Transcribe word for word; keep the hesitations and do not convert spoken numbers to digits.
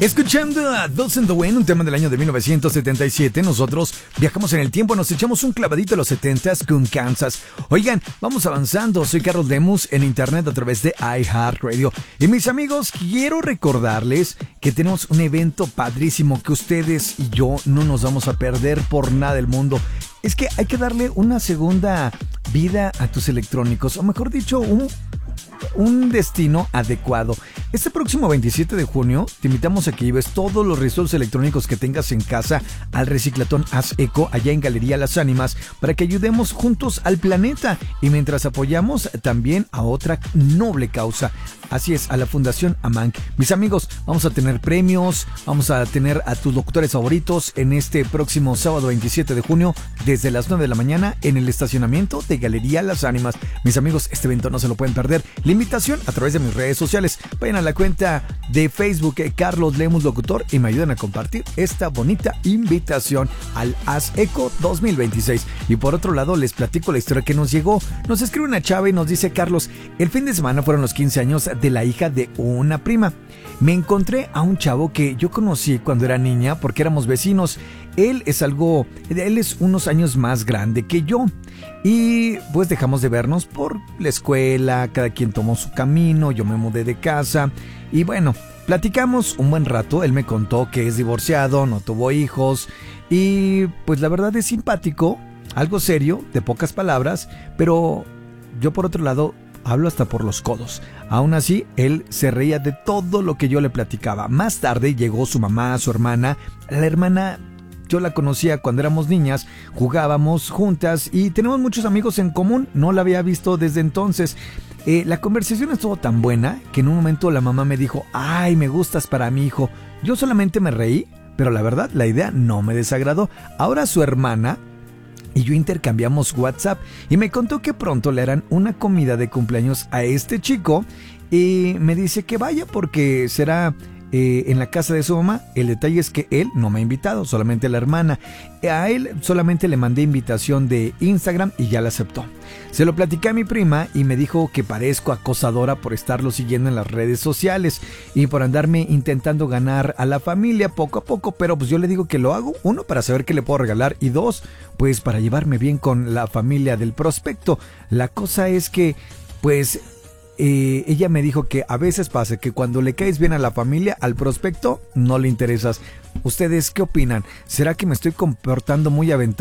Escuchando a Those in the Wind, un tema del año de mil novecientos setenta y siete, nosotros viajamos en el tiempo, nos echamos un clavadito a los setentas con Kansas. Oigan, vamos avanzando, soy Carlos Lemus en internet a través de iHeartRadio. Y mis amigos, quiero recordarles que tenemos un evento padrísimo que ustedes y yo no nos vamos a perder por nada del mundo. Es que hay que darle una segunda vida a tus electrónicos, o mejor dicho, un... un destino adecuado. Este próximo veintisiete de junio te invitamos a que lleves todos los residuos electrónicos que tengas en casa al Reciclatón Haz Eco allá en Galería Las Ánimas para que ayudemos juntos al planeta y mientras apoyamos también a otra noble causa. Así es, a la Fundación Amanc. Mis amigos, vamos a tener premios, vamos a tener a tus locutores favoritos en este próximo sábado veintisiete de junio desde las nueve de la mañana en el estacionamiento de Galería Las Ánimas. Mis amigos, este evento no se lo pueden perder. La invitación a través de mis redes sociales. Vayan a la cuenta de Facebook eh, Carlos Lemus Locutor y me ayudan a compartir esta bonita invitación al Haz Eco dos mil veintiséis. Y por otro lado, les platico la historia que nos llegó. Nos escribe una chava y nos dice: Carlos, el fin de semana fueron los quince años de la hija de una prima. Me encontré a un chavo que yo conocí cuando era niña porque éramos vecinos. Él es algo, él es unos años más grande que yo. Y pues dejamos de vernos por la escuela, cada quien tomó su camino, yo me mudé de casa y bueno, platicamos un buen rato. Él me contó que es divorciado, no tuvo hijos y pues la verdad es simpático, algo serio, de pocas palabras, pero yo por otro lado hablo hasta por los codos. Aún así, él se reía de todo lo que yo le platicaba. Más tarde llegó su mamá, su hermana. La hermana yo la conocía cuando éramos niñas, jugábamos juntas y tenemos muchos amigos en común. No la había visto desde entonces. Eh, la conversación estuvo tan buena que en un momento la mamá me dijo: ay, me gustas para mi hijo. Yo solamente me reí, pero la verdad la idea no me desagradó. Ahora su hermana y yo intercambiamos WhatsApp y me contó que pronto le harán una comida de cumpleaños a este chico y me dice que vaya porque será eh, en la casa de su mamá. El detalle es que él no me ha invitado, solamente la hermana. A él solamente le mandé invitación de Instagram y ya la aceptó. Se lo platiqué a mi prima y me dijo que parezco acosadora por estarlo siguiendo en las redes sociales y por andarme intentando ganar a la familia poco a poco, pero pues yo le digo que lo hago, uno, para saber qué le puedo regalar y dos, pues para llevarme bien con la familia del prospecto. La cosa es que, pues, eh, ella me dijo que a veces pasa que cuando le caes bien a la familia, al prospecto no le interesas. ¿Ustedes qué opinan? ¿Será que me estoy comportando muy aventado?